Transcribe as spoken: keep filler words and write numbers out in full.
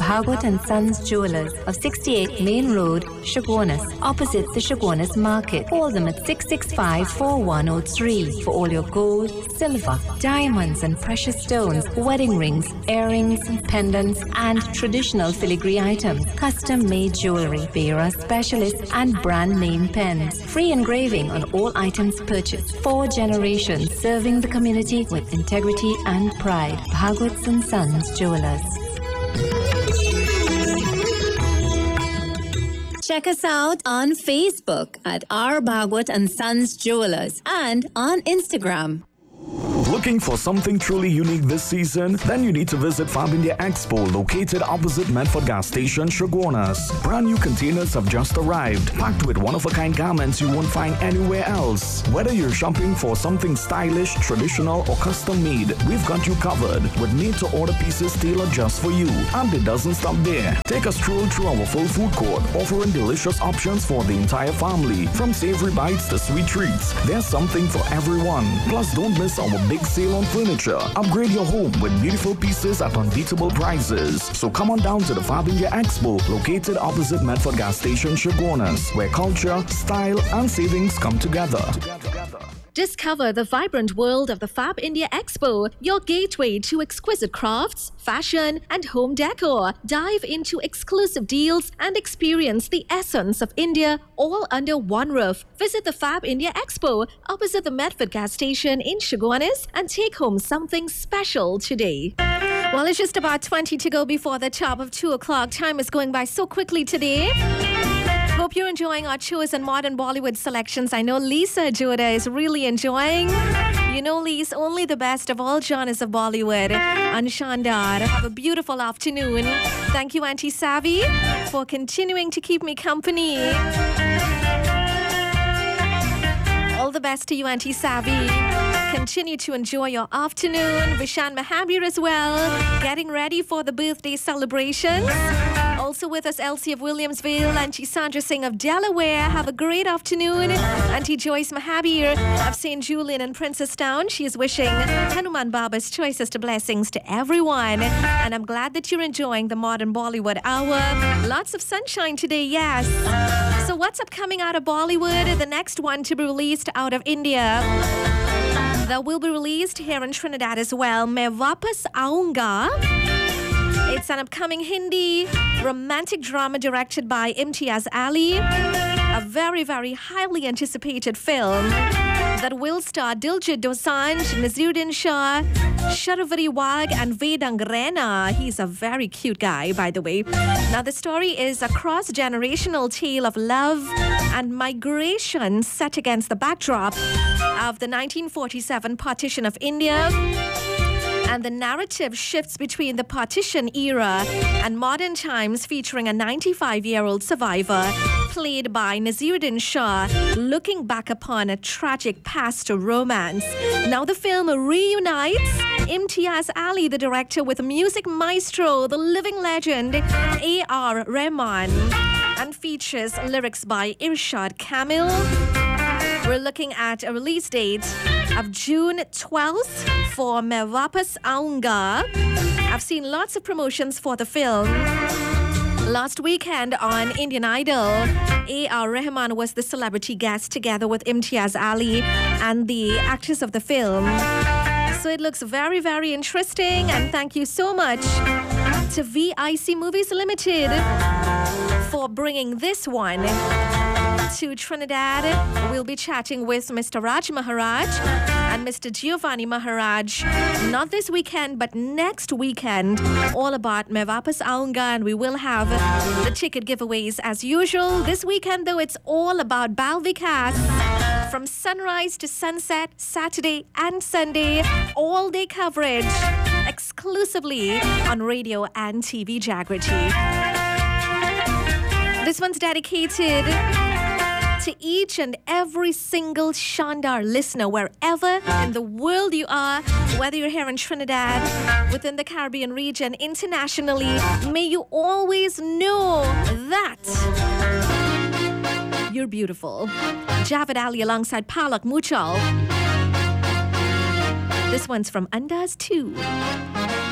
Bhagwat and Sons Jewelers of sixty-eight Main Road, Shagwanas, opposite the Shagwanas Market. Call them at six six five, four one zero three for all your gold, silver, diamonds and precious stones, wedding rings, earrings, pendants and traditional filigree items, custom-made jewelry, Vera specialists and brand name pens. Free engraving on all items purchased. Four generations serving the community with integrity and pride. Bhagwat and Sons Jewelers. Check us out on Facebook at R. Bhagwat and Sons Jewelers and on Instagram. Looking for something truly unique this season? Then you need to visit Fab India Expo, located opposite Medford Gas Station, Shagwanas. Brand new containers have just arrived, packed with one-of-a-kind garments you won't find anywhere else. Whether you're shopping for something stylish, traditional, or custom-made, we've got you covered with made-to-order pieces tailored just for you. And it doesn't stop there. Take a stroll through our full food court, offering delicious options for the entire family. From savory bites to sweet treats, there's something for everyone. Plus, don't miss our big sale on furniture. Upgrade your home with beautiful pieces at unbeatable prices. So come on down to the Fab India Expo, located opposite Medford Gas Station, Shagwanas, where culture, style, and savings come together. Discover the vibrant world of the Fab India Expo, your gateway to exquisite crafts, fashion, and home decor. Dive into exclusive deals and experience the essence of India all under one roof. Visit the Fab India Expo opposite the Medford Gas Station in Shagwanas and take home something special today. Well, it's just about twenty to go before the top of two o'clock. Time is going by so quickly today. Hope you're enjoying our shows and modern Bollywood selections. I know Lisa Joda is really enjoying. You know, Lisa, only the best of all genres of Bollywood. Anshandar, have a beautiful afternoon. Thank you, Auntie Savvy, for continuing to keep me company. All the best to you, Auntie Savvy. Continue to enjoy your afternoon. Vishan Mahabir as well, getting ready for the birthday celebrations. Also with us, Elsie of Williamsville, Auntie Sandra Singh of Delaware. Have a great afternoon. Auntie Joyce Mahabir of Saint Julian and Princestown. She is wishing Hanuman Baba's choicest blessings to everyone. And I'm glad that you're enjoying the Modern Bollywood Hour. Lots of sunshine today, yes. So what's upcoming out of Bollywood? The next one to be released out of India that will be released here in Trinidad as well. Main Vapas Aunga. It's an upcoming Hindi romantic drama directed by Imtiaz Ali. A very, very highly anticipated film that will star Diljit Dosanjh, Naseeruddin Shah, Sharavari Wagh, and Vedang Rena. He's a very cute guy, by the way. Now, the story is a cross-generational tale of love and migration set against the backdrop of the nineteen forty-seven partition of India. And the narrative shifts between the partition era and modern times, featuring a ninety-five-year-old survivor played by Naseeruddin Shah, looking back upon a tragic past romance. Now the film reunites Imtiaz Ali, the director, with music maestro, the living legend A R Rahman, and features lyrics by Irshad Kamil. We're looking at a release date of June twelfth for Main Vapas Aunga. I've seen lots of promotions for the film. Last weekend on Indian Idol, A R Rahman was the celebrity guest together with Imtiaz Ali and the actors of the film. So it looks very, very interesting. And thank you so much to V I C Movies Limited for bringing this one to Trinidad. We'll be chatting with Mister Raj Maharaj and Mister Giovanni Maharaj, not this weekend, but next weekend, all about Main Vapas Aunga, and we will have the ticket giveaways as usual. This weekend, though, it's all about Bal Vikas. From sunrise to sunset, Saturday and Sunday, all-day coverage, exclusively on radio and T V Jagriti. This one's dedicated to each and every single Shandar listener, wherever in the world you are, whether you're here in Trinidad, within the Caribbean region, internationally, may you always know that you're beautiful. Javed Ali alongside Palak Muchal. This one's from Andaz two.